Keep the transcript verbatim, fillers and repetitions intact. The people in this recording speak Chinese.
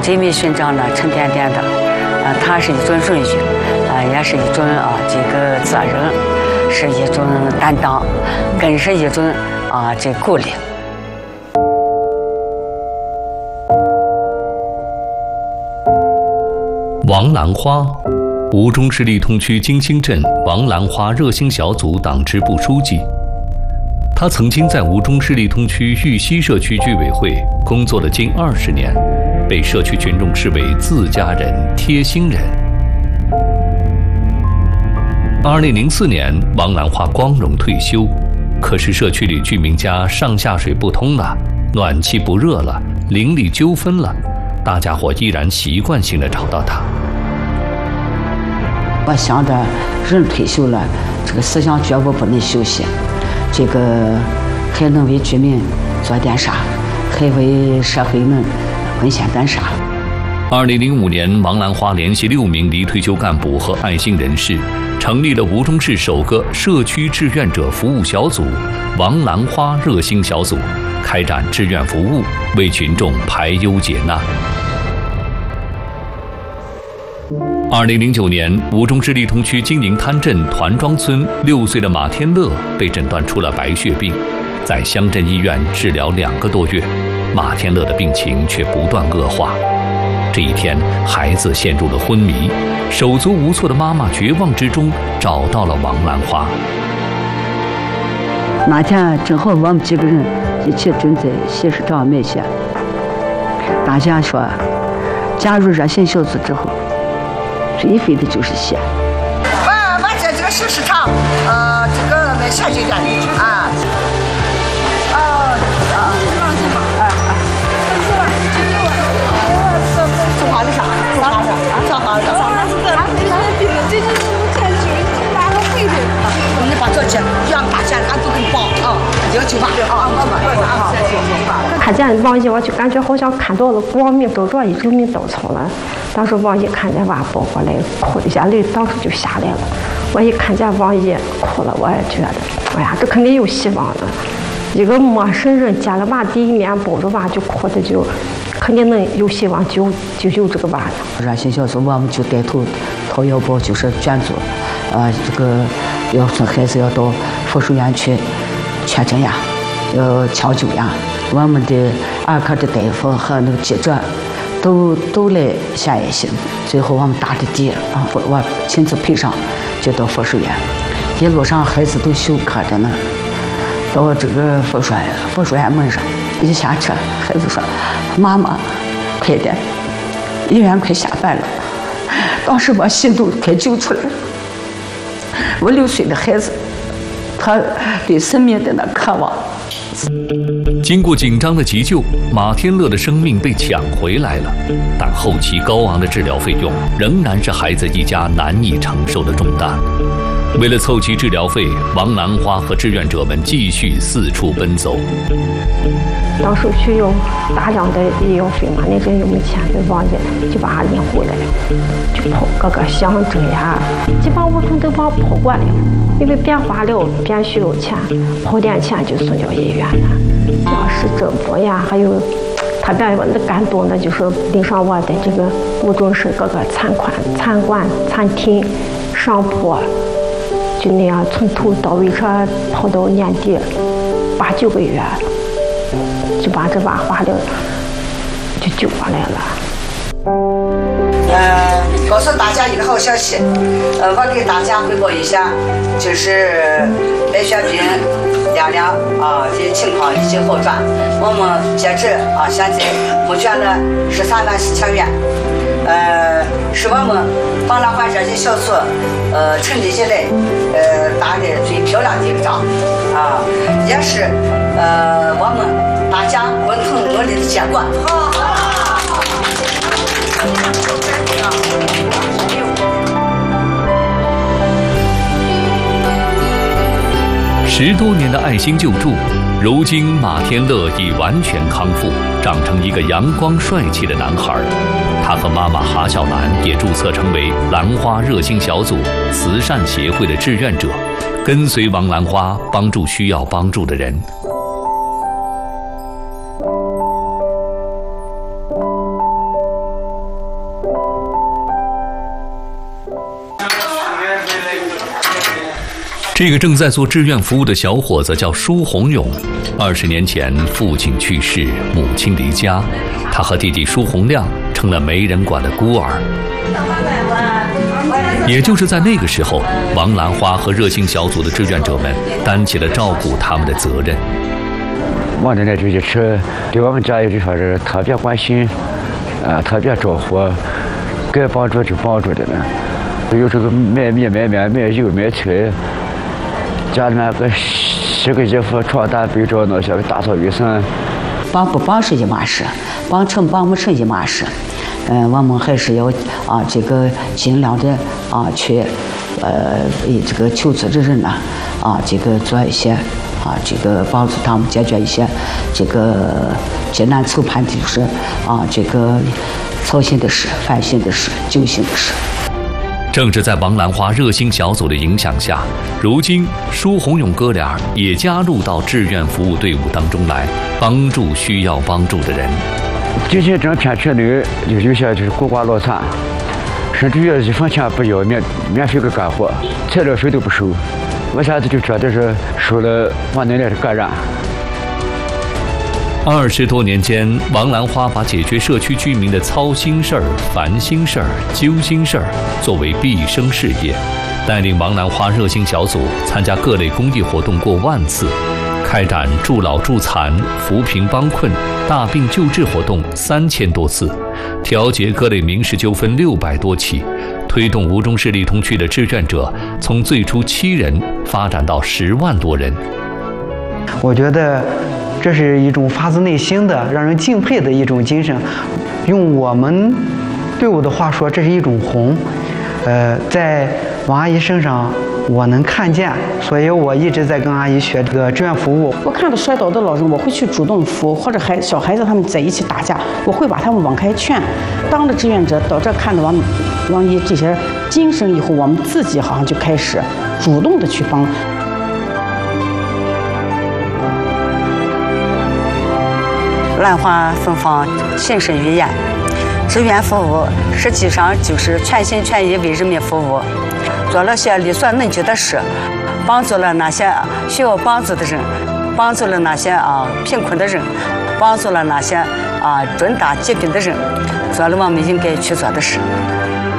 追命勋章呢沉甸甸的，啊，它是一种荣誉，啊，也是一种啊这个责任，是一种担当，更是一种啊这鼓励。 王兰花，吴中市利通区金星镇王兰花热心小组党支部书记。他曾经在吴中市利通区玉溪社区居委会工作了近二十年，被社区群众视为自家人、贴心人。二零零四年，王兰花光荣退休，可是社区里居民家上下水不通了，暖气不热了，邻里纠纷了，大家伙依然习惯性的找到他。 我想着人退休了，这个思想觉悟不能休息，这个还能为居民做点啥，还为社会能贡献点啥。 二零零五年，王兰花联系六名离退休干部和爱心人士，成立了吴中市首个社区志愿者服务小组——王兰花热心小组，开展志愿服务，为群众排忧解难。二零零九年，吴中市利通区金宁滩镇团庄村六岁的马天乐被诊断出了白血病，在乡镇医院治疗两个多月，马天乐的病情却不断恶化。这一天，孩子陷入了昏迷，手足无措的妈妈绝望之中找到了王兰花。 那天正好我们几个人一起正在洗市场买血，大家说加入热心小组之后，最费的就是血。 我我在这个洗市场，呃，这个买血就店里啊。哦，啊，放心吧，啊啊，放心吧，就就我，我这这花的啥？这花的啊，这花的。啥子的？俺这些病，这就是看病，哪个会的？你把这钱，让大家俺都给你报啊，这个就把啊，我们啊， 看见王姨，我就感觉好像看到了光明都着一救命稻草了。当时王姨看见娃抱过来，哭的下泪当时就下来了。我一看见王姨哭了，我也觉得，哎呀，这肯定有希望了。一个陌生人见了娃第一面抱着娃就哭的就，肯定能有希望救救救这个娃了。 热心小组我们就带头掏腰包，就是捐助，呃，这个要送孩子要到附属院去确诊呀，要抢救呀。我们的儿科的大夫和那个记者都都来献爱心，最后我们打的底啊，我亲自陪上，就到附属院。一路上孩子都休克着呢，到这个附属附属院门上，一下车，孩子说：“妈妈，快点，医院快下班了。”当时我心都快揪出来了。我六岁的孩子，他对生命的那渴望。 经过紧张的急救，马天乐的生命被抢回来了，但后期高昂的治疗费用仍然是孩子一家难以承受的重担。为了凑齐治疗费，王兰花和志愿者们继续四处奔走。 到手需要大量的医药费嘛，那阵又没钱，就王爷就把俺领回来，就跑各个乡镇呀，基本我从都把跑过来了，因为边花了边需要钱，跑点钱就送到医院了。要是政府呀，还有特别的感动的，就是领上我的这个吴中市各个餐馆、餐馆、餐厅、商铺，就那样从头到尾车跑到年底八九个月。就把这娃花了，就救过来了。 呃，告诉大家一个好消息，呃，我给大家汇报一下，就是白血病亮亮啊，这情况已经好转。我们截止啊，现在募捐了十三万四千元，呃，是我们王兰花热心小组呃成立起来呃打的最漂亮的一个仗啊，也是呃我们。大家共同努力的结果。 十多年的爱心救助，如今马天乐已完全康复，长成一个阳光帅气的男孩。他和妈妈哈小兰也注册成为兰花热心小组慈善协会的志愿者，跟随王兰花帮助需要帮助的人。 这个正在做志愿服务的小伙子叫舒洪勇。二十年前，父亲去世，母亲离家，他和弟弟舒洪亮成了没人管的孤儿。也就是在那个时候，王兰花和热心小组的志愿者们担起了照顾他们的责任。 王奶奶这些车对我们家有就说是特别关心，呃，特别照顾，该帮助就帮助的呢。有时候买米、买面、买油、买菜。家里面个洗个衣服、床单、被罩那些打扫卫生， 帮不帮是一码事，帮成帮不成一码事。嗯，我们还是要啊，这个尽量的啊去，呃，为这个求助的人呢，啊，这个做一些啊，这个帮助他们解决一些这个艰难愁盼的，就是啊，这个操心的事、烦心的事、揪心的事。 正是在王兰花热心小组的影响下，如今舒洪勇哥俩也加入到志愿服务队伍当中来，帮助需要帮助的人。 这些整片区里有有些就是孤寡老残，甚至于一分钱不要，免免费的干活，材料费都不收。我现在就觉得是受了王奶奶的感染。 二十多年间，王兰花把解决社区居民的操心事儿、烦心事儿、揪心事儿作为毕生事业，带领王兰花热心小组参加各类公益活动过万次，开展助老助残、扶贫帮困、大病救治活动三千多次，调解各类民事纠纷六百多起，推动吴中市立通区的志愿者从最初七人发展到十万多人。 我觉得这是一种发自内心的让人敬佩的一种精神。用我们队伍的话说，这是一种红。呃，在王阿姨身上我能看见，所以我一直在跟阿姨学这个志愿服务。 我看到摔倒的老人，我会去主动扶，或者孩小孩子他们在一起打架，我会把他们往开劝。当了志愿者到这看到王王姨这些精神以后，我们自己好像就开始主动的去帮。 兰花芬芳，信誓于言。志愿服务实际上就是全心全意为人民服务，做了些力所能及的事，帮助了那些需要帮助的人，帮助了那些啊贫困的人，帮助了那些啊重大疾病的人，做了我们应该去做的事。